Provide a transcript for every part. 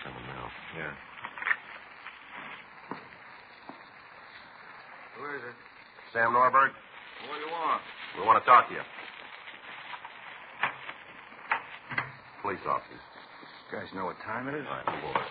coming now. Yeah. Who is it? Sam Norberg, What do you want? we want to talk to you. Police officers. You guys know what time it is? All right, move over.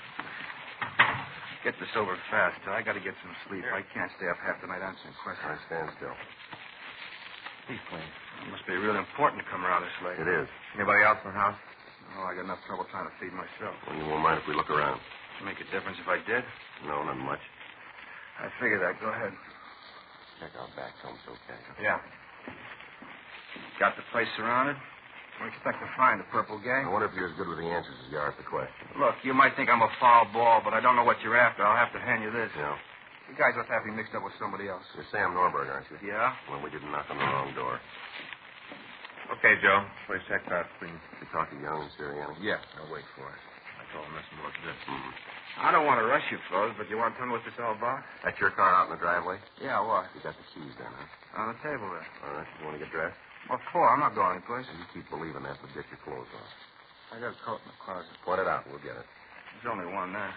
Get this over fast. I got to get some sleep. I can't stay up half the night answering All questions. right, stand still. He's clean. It must be really important to come around this late. It is. Anybody else in the house? Oh, I got enough trouble trying to feed myself. Well, you won't mind if we look around. Make a difference if I did? No, not much. I figured that. Go ahead. Check out back. Tell 'em it's okay. Yeah. Got the place surrounded? What do you expect to find? The purple gang? I wonder if you're as good with the answers as you are at the question. Look, you might think I'm a foul ball, but I don't know what you're after. I'll have to hand you this. Yeah. You guys must have me mixed up with somebody else. You're Sam Norberg, aren't you? Yeah? Well, we didn't knock on the wrong door. Okay, Joe. Place checked out, please. You talk to Young and Sirianni? Yeah, I'll wait for it. I told him this and look good. I don't want to rush you, fellas, but you want to tell me what this all about? That's your car out in the driveway? Yeah, what? You got the keys then, huh? On the table there. All right. You want to get dressed? What for? I'm not going anyplace. You keep believing that, but get your clothes on. I got a coat in the closet. Point it out. We'll get it. There's only one there.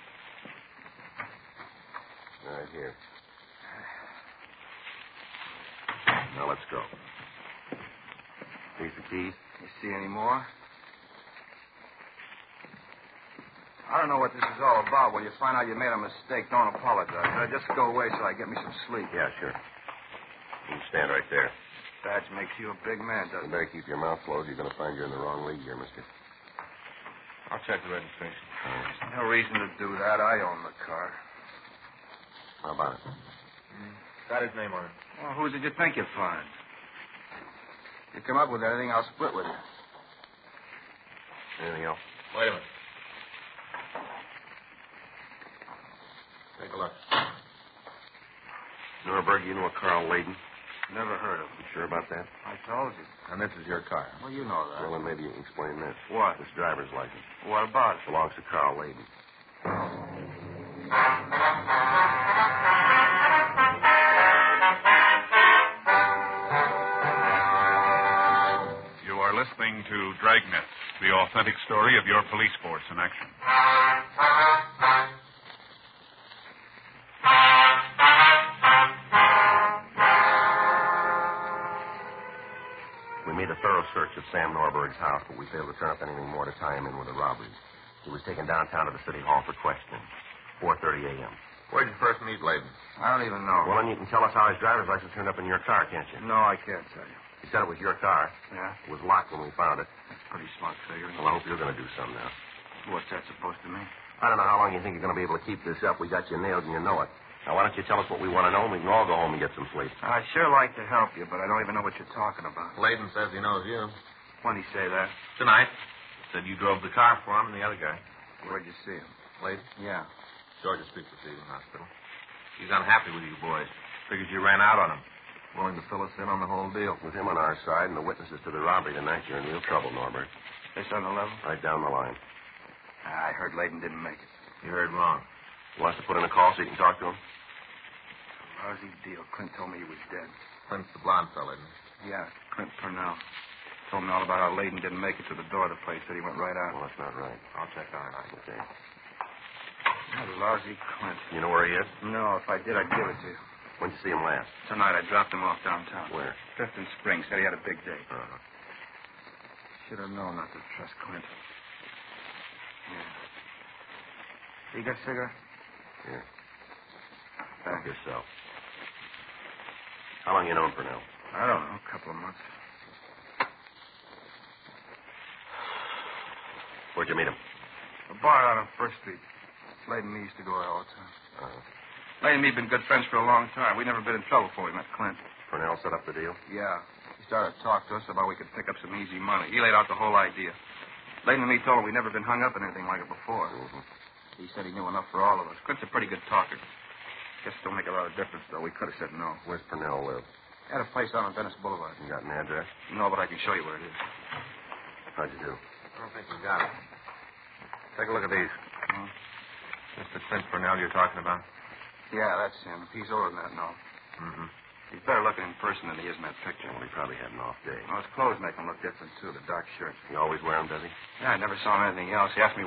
Right here. Now, let's go. Here's the keys. You see any more? I don't know what this is all about. When you find out you made a mistake, don't apologize. Just go away so I get me some sleep. Yeah, sure. You can stand right there. Badge makes you a big man, You doesn't it? better keep your mouth closed. You're going to find you're in the wrong league here, mister. I'll check the registration. There's no reason to do that. I own the car. How about it? Got his name on it. Well, who did you think you'd find? You come up with anything, I'll split with you. Anything else? Wait a minute. Take a look. Norberg, you know a Carl Layden? Never heard of him. You sure about that? I told you. And this is your car. Well, you know that. Well, then maybe you can explain this. What? This driver's license What about it? belongs to Carl Layden. You are listening to Dragnet, the authentic story of your police force in action. We made a thorough search of Sam Norberg's house, but we failed to turn up anything more to tie him in with the robbery. He was taken downtown to the city hall for questioning. 4:30 a.m. Where'd you first meet Layden? I don't even know. Well, then you can tell us how his driver's license turned up in your car, can't you? No, I can't tell you. You said it was your car. Yeah? It was locked when we found it. Pretty smart figure. Well, I hope you're going to do something now. What's that supposed to mean? I don't know how long you think you're going to be able to keep this up. We got you nailed and you know it. Now, why don't you tell us what we want to know and we can all go home and get some sleep. I'd sure like to help you, but I don't even know what you're talking about. Layden says he knows you. When'd he say that? Tonight. Said you drove the car for him and the other guy. Where'd you see him? Layden? Yeah. Georgia Street Receiving Hospital. He's unhappy with you boys. Figures you ran out on him. Willing to fill us in on the whole deal. With him on our side and the witnesses to the robbery tonight, you're in real trouble, Norbert. This on the level? Right down the line. I heard Layden didn't make it. You heard wrong. You want us to put in a call so you can talk to him? Lousy deal. Clint told me he was dead. Clint's the blonde fella, isn't he? Yeah, Clint Purnell. Told me all about how Layden didn't make it to the door of the place. Said he went right out. Well, that's not right. I'll check on it. Okay. That lousy Clint. You know where he is? No, if I did, I'd give it to you. When'd you see him last? Tonight, I dropped him off downtown. Where? Fifth and Spring. Said he had a big day. Uh-huh. Should have known not to trust Clint. Yeah. You got a cigarette? Here. Thanks. Help yourself. How long you known Purnell? I don't know. A couple of months. Where'd you meet him? A bar out on First Street. Layden and me used to go there all the time. Uh-huh. Layden and me been good friends for a long time. We never been in trouble before we met Clint. Purnell set up the deal? Yeah. He started to talk to us about we could pick up some easy money. He laid out the whole idea. Layden and me told him we'd never been hung up in anything like it before. Mm-hmm. He said he knew enough for all of us. Clint's a pretty good talker. Guess it don't make a lot of difference, though. We could have said no. Where's Purnell live? He had a place out on Venice Boulevard. You got an address? No, but I can show you where it is. How'd you do? I don't think we got it. Take a look at these. Huh? Mr. Clint Purnell you're talking about? Yeah, that's him. He's older than that now. Mm-hmm. He's better looking in person than he is in that picture. Well, he probably had an off day. Well, his clothes make him look different, too. The dark shirt. You always wear them, does he? Yeah, I never saw him anything else. He asked me